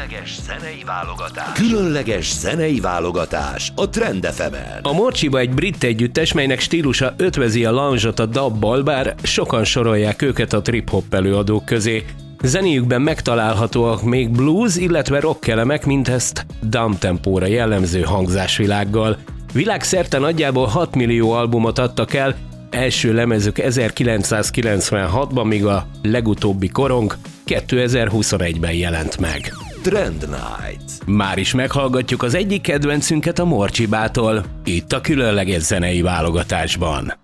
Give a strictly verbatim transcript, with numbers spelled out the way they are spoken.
Különleges zenei válogatás. Különleges zenei válogatás a Trend ef emen. A Morcsiba egy brit együttes, melynek stílusa ötvözi a lounge-ot a dabbal, bár sokan sorolják őket a trip-hop előadók közé. Zenéjükben megtalálhatóak még blues, illetve rock elemek, mint ezt downtempo-ra jellemző hangzásvilággal. Világszerte nagyjából hat millió albumot adtak el, első lemezük ezerkilencszázkilencvenhatban, míg a legutóbbi korong kétezer-huszonegyben jelent meg. Trend Night. Már is meghallgatjuk az egyik kedvencünket a Morcsibától, itt a különleges zenei válogatásban.